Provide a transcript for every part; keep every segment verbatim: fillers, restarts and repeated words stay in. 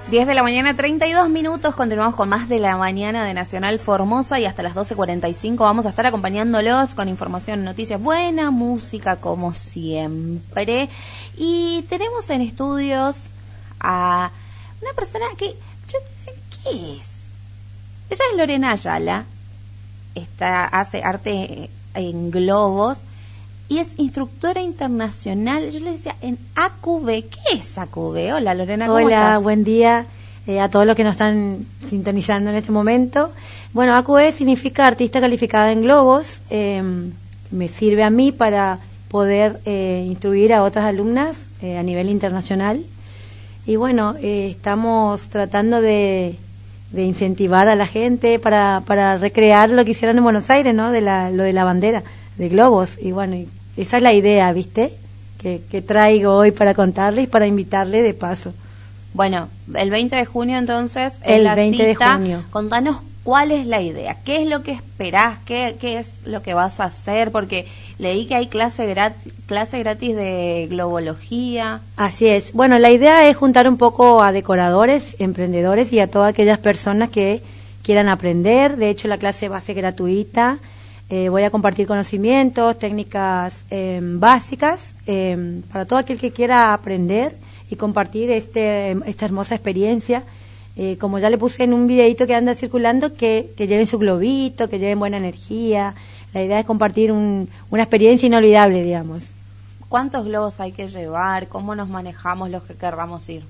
diez de la mañana, treinta y dos minutos, continuamos con más de la mañana de Nacional Formosa y hasta las doce cuarenta y cinco vamos a estar acompañándolos con información, noticias, buena música como siempre. Y tenemos en estudios a una persona que, yo no sé qué es. Ella es Lorena Ayala, está, hace arte en globos y es instructora internacional. Yo le decía, en A Q B. ¿Qué es A Q B? Hola, Lorena, ¿cómo Hola, estás? buen día eh, a todos los que nos están sintonizando en este momento. Bueno, A Q B significa artista calificada en globos. Eh, me sirve a mí para poder eh, instruir a otras alumnas eh, a nivel internacional. Y bueno, eh, estamos tratando de, de incentivar a la gente para, para recrear lo que hicieron en Buenos Aires, ¿no? De la, lo de la bandera de globos. Y bueno, y esa es la idea, ¿viste? Que, que traigo hoy para contarles y para invitarles de paso. Bueno, el veinte de junio entonces es El la veinte de cita. junio. Contanos cuál es la idea, qué es lo que esperás, qué, qué es lo que vas a hacer, porque leí que hay clase gratis, clase gratis de globología. Así es. Bueno, la idea es juntar un poco a decoradores, emprendedores y a todas aquellas personas que quieran aprender. De hecho, la clase va a ser gratuita. Eh, voy a compartir conocimientos, técnicas eh, básicas eh, para todo aquel que quiera aprender y compartir este esta hermosa experiencia. Eh, como ya le puse en un videito que anda circulando, que, que lleven su globito, que lleven buena energía. La idea es compartir un, una experiencia inolvidable, digamos. ¿Cuántos globos hay que llevar? ¿Cómo nos manejamos los que querramos ir?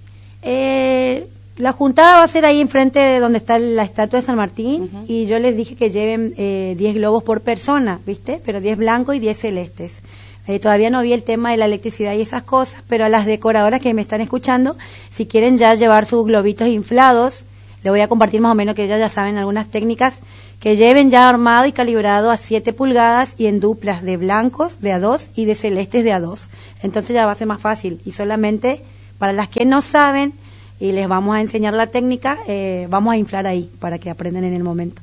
Eh, la juntada va a ser ahí enfrente de donde está la estatua de San Martín. Uh-huh. Y yo les dije que lleven eh, diez globos por persona, ¿viste? Pero diez blancos y diez celestes. Eh, todavía no vi el tema de la electricidad y esas cosas, pero a las decoradoras que me están escuchando, si quieren ya llevar sus globitos inflados, le voy a compartir más o menos que ellas ya saben algunas técnicas, que lleven ya armado y calibrado a siete pulgadas y en duplas de blancos de a dos y de celestes de a dos. Entonces ya va a ser más fácil. Y solamente para las que no saben y les vamos a enseñar la técnica, eh, vamos a inflar ahí para que aprendan en el momento.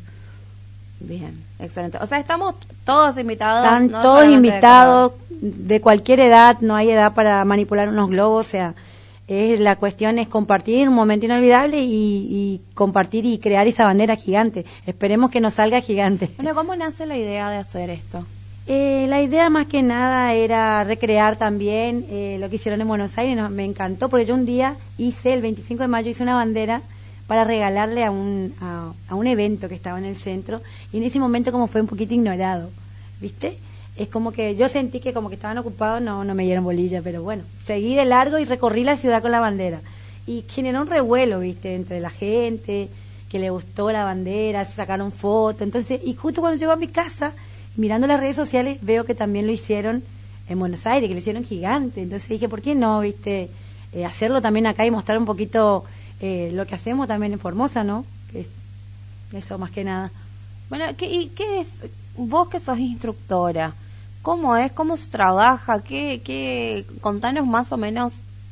Bien, excelente. O sea, estamos todos invitados. Están no todos invitados de, de cualquier edad, no hay edad para manipular unos globos, o sea, es, la cuestión es compartir un momento inolvidable y, y compartir y crear esa bandera gigante. Esperemos que nos salga gigante. Bueno, ¿cómo nace la idea de hacer esto? Eh, la idea más que nada era recrear también eh, lo que hicieron en Buenos Aires. No, me encantó porque yo un día hice, el veinticinco de mayo, hice una bandera para regalarle a un a, a un evento que estaba en el centro, y en ese momento como fue un poquito ignorado, ¿viste? Es como que yo sentí que como que estaban ocupados, no no me dieron bolilla, pero bueno, seguí de largo y recorrí la ciudad con la bandera y generó un revuelo, ¿viste? Entre la gente que le gustó la bandera, se sacaron fotos. Entonces, y justo cuando llego a mi casa, mirando las redes sociales, veo que también lo hicieron en Buenos Aires, que lo hicieron gigante. Entonces dije, ¿por qué no, viste? Eh, hacerlo también acá y mostrar un poquito Eh, lo que hacemos también en Formosa, ¿no? Que es eso más que nada. Bueno, ¿qué, y qué es? Vos que sos instructora, ¿cómo es? ¿Cómo se trabaja? ¿Qué, qué? Contanos más o menos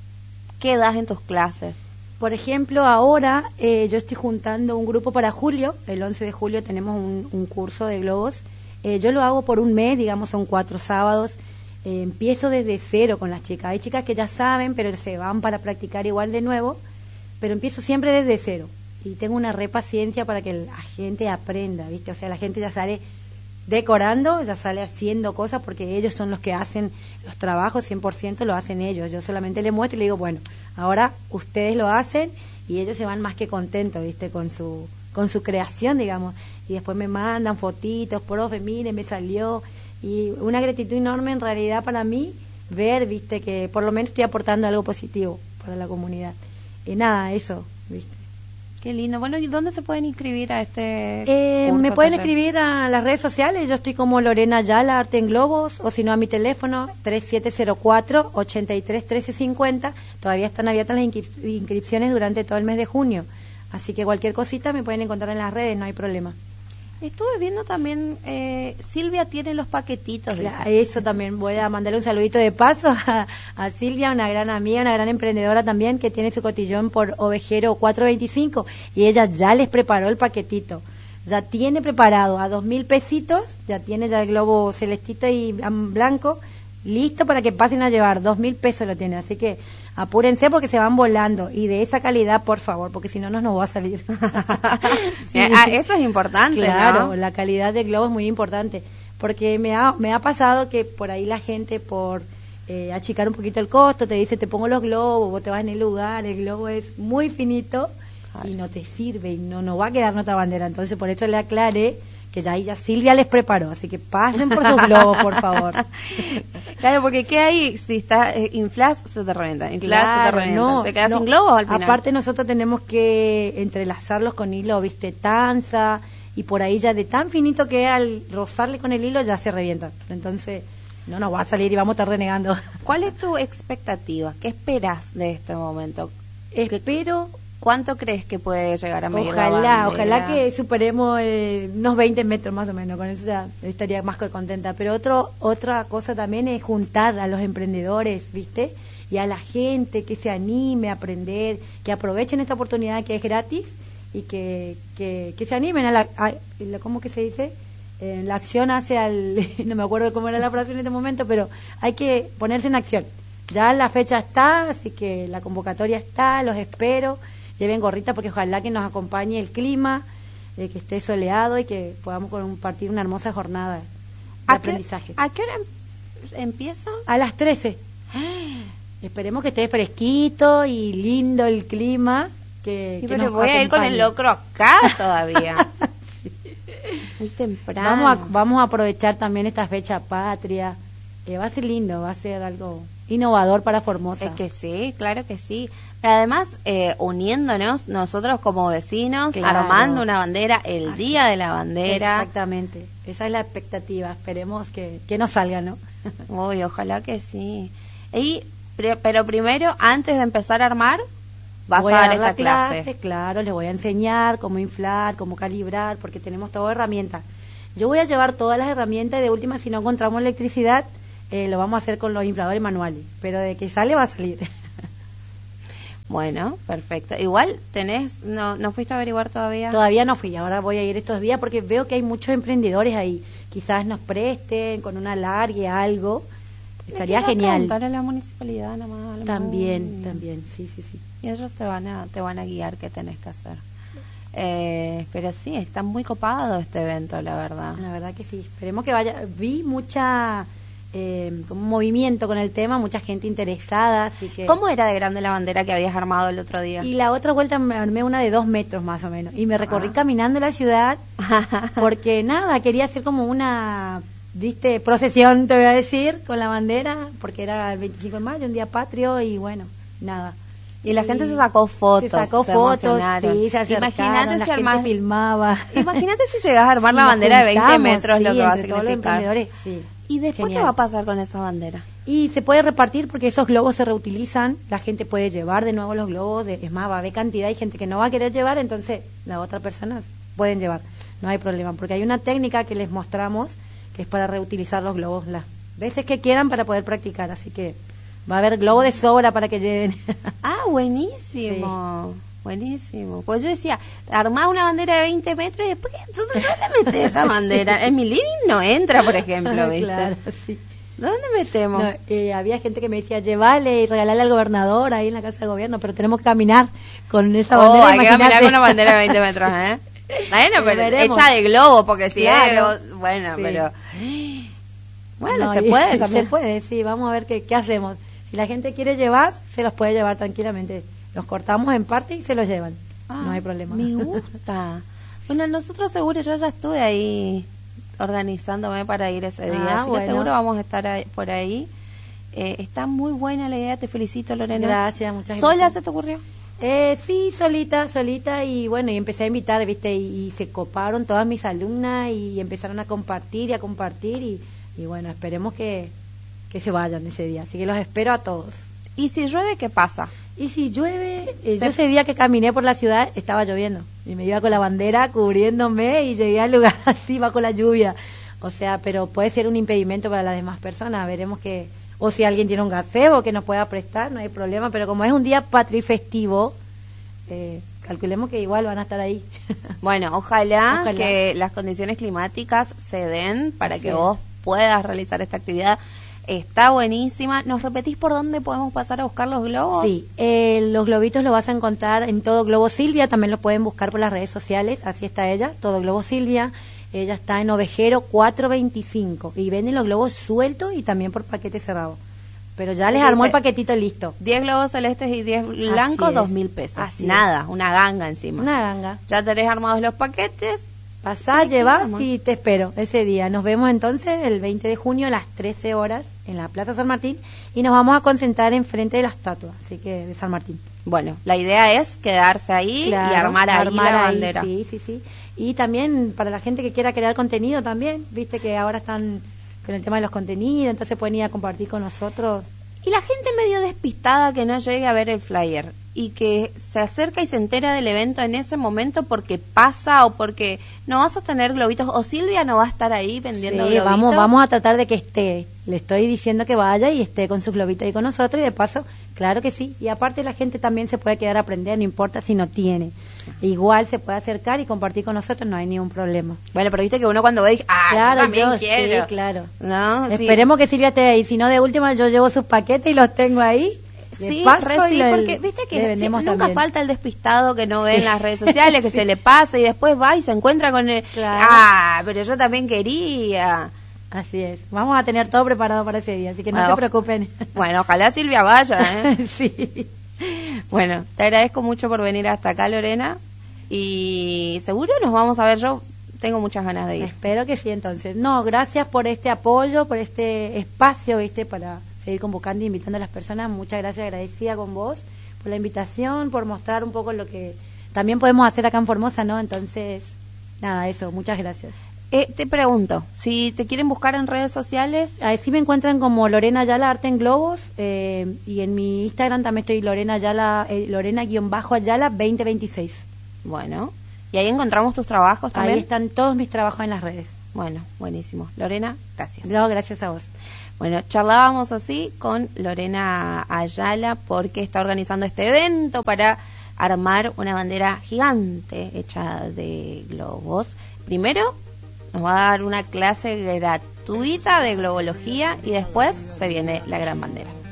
qué das en tus clases. Por ejemplo, ahora eh, yo estoy juntando un grupo para julio. El once de julio tenemos un, un curso de globos. Eh, yo lo hago por un mes, digamos, son cuatro sábados. Eh, empiezo desde cero con las chicas. Hay chicas que ya saben, pero se van para practicar igual de nuevo. Pero empiezo siempre desde cero y tengo una re paciencia para que la gente aprenda, ¿viste? O sea, la gente ya sale decorando, ya sale haciendo cosas porque ellos son los que hacen los trabajos, cien por ciento lo hacen ellos. Yo solamente les muestro y le digo, bueno, ahora ustedes lo hacen, y ellos se van más que contentos, ¿viste? Con su con su creación, digamos. Y después me mandan fotitos, profe, miren, me salió. Y una gratitud enorme en realidad para mí ver, ¿viste? Que por lo menos estoy aportando algo positivo para la comunidad. Y nada, eso, ¿viste? Qué lindo. Bueno, ¿y dónde se pueden inscribir a este eh, curso, Me pueden taller? escribir a las redes sociales. Yo estoy como Lorena Ayala, Arte en Globos, o si no a mi teléfono tres siete cero cuatro, ocho tres, uno tres cinco cero. Todavía están abiertas las inscri- inscripciones durante todo el mes de junio, así que cualquier cosita me pueden encontrar en las redes, no hay problema. Estuve viendo también, eh, Silvia tiene los paquetitos. De Claro, eso también, voy a mandarle un saludito de paso a, a Silvia, una gran amiga, una gran emprendedora también, que tiene su cotillón por Ovejero cuatrocientos veinticinco, y ella ya les preparó el paquetito, ya tiene preparado a dos mil pesitos, ya tiene ya el globo celestito y um, blanco, listo para que pasen a llevar. Dos mil pesos lo tiene, así que apúrense porque se van volando. Y de esa calidad, por favor, porque si no, no nos va a salir. Sí. Ah, eso es importante, claro, ¿no? La calidad del globo es muy importante. Porque me ha, me ha pasado que por ahí la gente, por eh, achicar un poquito el costo, te dice, te pongo los globos, vos te vas en el lugar, el globo es muy finito. Ay. Y no te sirve y no, no va a quedar otra bandera. Entonces, por eso le aclaré que ya ahí ya Silvia les preparó, así que pasen por sus globos, por favor. Claro, porque ¿qué hay? Si está eh, inflas, se te revienta, inflas, claro, se te revienta. No, ¿Te quedas no. sin globos al final? Aparte nosotros tenemos que entrelazarlos con hilo, viste, tanza, y por ahí ya de tan finito que al rozarle con el hilo ya se revienta. Entonces, no nos va a salir y vamos a estar renegando. ¿Cuál es tu expectativa? ¿Qué esperas de este momento? Espero... ¿Cuánto crees que puede llegar a medir Ojalá, la bandera? ojalá que superemos eh, unos veinte metros más o menos, con eso ya estaría más que contenta. Pero otro, otra cosa también es juntar a los emprendedores, ¿viste? Y a la gente que se anime a aprender, que aprovechen esta oportunidad que es gratis y que, que, que se animen a la, a, ¿cómo que se dice? Eh, la acción hace al, no me acuerdo cómo era la frase en este momento, pero hay que ponerse en acción. Ya la fecha está, así que la convocatoria está, los espero. Lleven gorrita porque ojalá que nos acompañe el clima, eh, que esté soleado y que podamos compartir una hermosa jornada de ¿A aprendizaje. Qué, ¿A qué hora em empieza? A las trece. Esperemos que esté fresquito y lindo el clima. Que, sí, que pero nos voy a ir con el locro acá todavía. Sí. Muy temprano. Vamos a, vamos a aprovechar también esta fecha patria. Eh, va a ser lindo, va a ser algo innovador para Formosa. Es que sí, claro que sí. Pero además, eh, uniéndonos nosotros como vecinos, claro, armando una bandera el Ay, día de la bandera. Exactamente, esa es la expectativa. Esperemos que, que nos salga, ¿no? Uy, ojalá que sí. Y, pero primero, antes de empezar a armar, vas voy a dar, a dar esta la clase. clase. Claro, les voy a enseñar cómo inflar, cómo calibrar, porque tenemos todas herramientas. Yo voy a llevar todas las herramientas y de última, si no encontramos electricidad, eh, lo vamos a hacer con los infladores manuales. Pero de que sale, va a salir. Bueno, perfecto. Igual tenés, no, no fuiste a averiguar todavía. Todavía no fui, ahora voy a ir estos días porque veo que hay muchos emprendedores ahí. Quizás nos presten con una larga algo. Estaría genial. Para la municipalidad nomás. También, también, sí, sí, sí. Y ellos te van a, te van a guiar qué tenés que hacer. Eh, pero sí, está muy copado este evento, la verdad. La verdad que sí. Esperemos que vaya. Vi mucha eh, como un movimiento con el tema, mucha gente interesada, así que... ¿Cómo era de grande la bandera que habías armado el otro día? Y la otra vuelta me armé una de dos metros más o menos, y me recorrí ah. caminando la ciudad, porque nada, quería hacer como una, viste, procesión, te voy a decir, con la bandera, porque era el veinticinco de mayo, un día patrio, y bueno, nada. Y la gente se sacó fotos, se sacó se fotos, sí, se acercaron, imagínate la si gente armás, filmaba. Imagínate si llegas a armar sí, la bandera de veinte metros, sí, lo que va a entre todos los significar. emprendedores, sí. ¿Y después Genial. qué va a pasar con esa bandera? Y se puede repartir porque esos globos se reutilizan, la gente puede llevar de nuevo los globos, de, es más, va a haber cantidad, hay gente que no va a querer llevar, entonces la otra persona pueden llevar, no hay problema, porque hay una técnica que les mostramos que es para reutilizar los globos las veces que quieran para poder practicar, así que va a haber globo de sobra para que lleven. Ah, buenísimo. Sí. Buenísimo. Pues yo decía, armar una bandera de veinte metros y después, ¿dónde metes esa bandera? En mi living no entra, por ejemplo, ¿viste? Claro, sí. ¿Dónde metemos? No, eh, había gente que me decía, llévale y regalarle al gobernador ahí en la casa de gobierno, pero tenemos que caminar con esa bandera. Oh, hay que caminar con una bandera de veinte metros, ¿eh? Bueno, pero veremos. Hecha de globo, porque si claro. es... Bueno, sí. pero... Bueno, no, se puede también. Se puede, sí. Vamos a ver qué, qué hacemos. Si la gente quiere llevar, se los puede llevar tranquilamente. Los cortamos en parte y se los llevan. Ah, no hay problema. Me gusta. Bueno, nosotros seguro, yo ya estuve ahí organizándome para ir ese día. Ah, así bueno. que seguro vamos a estar ahí, por ahí. Eh, está muy buena la idea, te felicito, Lorena. Gracias, muchas gracias. ¿Sola se te ocurrió? Eh, sí, solita, solita. Y bueno, y empecé a invitar, ¿viste? Y, y se coparon todas mis alumnas y empezaron a compartir y a compartir. Y, y bueno, esperemos que, que se vayan ese día. Así que los espero a todos. ¿Y si llueve, qué pasa? Y si llueve, eh, yo ese día que caminé por la ciudad estaba lloviendo y me iba con la bandera cubriéndome y llegué al lugar así bajo la lluvia. O sea, pero puede ser un impedimento para las demás personas. Veremos que, o si alguien tiene un gazebo que nos pueda prestar, no hay problema. Pero como es un día patrifestivo, eh, calculemos que igual van a estar ahí. Bueno, ojalá, ojalá. que las condiciones climáticas se den para sí. que vos puedas realizar esta actividad. Está buenísima. ¿Nos repetís por dónde podemos pasar a buscar los globos? Sí, eh, los globitos los vas a encontrar en Todo Globo Silvia, también lo pueden buscar por las redes sociales, así está ella, Todo Globo Silvia. Ella está en Ovejero cuatrocientos veinticinco y venden los globos sueltos y también por paquete cerrado. Pero ya les armó el paquetito listo. diez globos celestes y diez blancos, dos mil pesos. Así Nada, es. una ganga encima. Una ganga. Ya tenés armados los paquetes. Pasá, llevas y te espero ese día. Nos vemos entonces el veinte de junio a las trece horas en la Plaza San Martín y nos vamos a concentrar enfrente de la estatua, así que de San Martín. Bueno, la idea es quedarse ahí Claro, y armar ahí armar la ahí, bandera. Sí, sí, sí. Y también para la gente que quiera crear contenido también, viste que ahora están con el tema de los contenidos, entonces pueden ir a compartir con nosotros. Y la gente medio despistada que no llegue a ver el flyer y que se acerca y se entera del evento en ese momento porque pasa o porque no vas a tener globitos o Silvia no va a estar ahí vendiendo Sí, globitos. vamos, vamos a tratar de que esté. Le estoy diciendo que vaya y esté con sus globitos ahí con nosotros y de paso, claro que sí. Y aparte la gente también se puede quedar a aprender, no importa si no tiene. Igual se puede acercar y compartir con nosotros, no hay ningún problema. Bueno, pero viste que uno cuando ve dice, ah, Claro, yo también yo, quiero. sí, claro. ¿No? Sí. Esperemos que Silvia esté ahí, si no de última yo llevo sus paquetes y los tengo ahí. de Sí, paso re y sí, lo- porque viste le que sí, vendemos nunca también. falta el despistado que no ve en las redes sociales, que se le pasa y después va y se encuentra con el... Claro. Ah, pero yo también quería... Así es, vamos a tener todo preparado para ese día, así que no Bueno, se preocupen. Bueno, ojalá Silvia vaya, ¿eh? Sí. Bueno, te agradezco mucho por venir hasta acá, Lorena, y seguro nos vamos a ver. Yo tengo muchas ganas de ir. Espero que sí, entonces. No, gracias por este apoyo, por este espacio, ¿viste? Para seguir convocando e invitando a las personas. Muchas gracias, agradecida con vos por la invitación, por mostrar un poco lo que también podemos hacer acá en Formosa, ¿no? Entonces, nada, eso, muchas gracias. Eh, te pregunto, si te quieren buscar en redes sociales, Así me encuentran como Lorena Ayala Arte en Globos eh, y en mi Instagram también estoy Lorena Ayala, eh, Lorena-Ayala veinte veintiséis. bueno, y ahí encontramos tus trabajos también. Ahí están todos mis trabajos en las redes. Bueno, buenísimo. Lorena, gracias. No, gracias a vos. Bueno, charlábamos así con Lorena Ayala porque está organizando este evento para armar una bandera gigante hecha de globos. Primero nos va a dar una clase gratuita de globología y después se viene la gran bandera.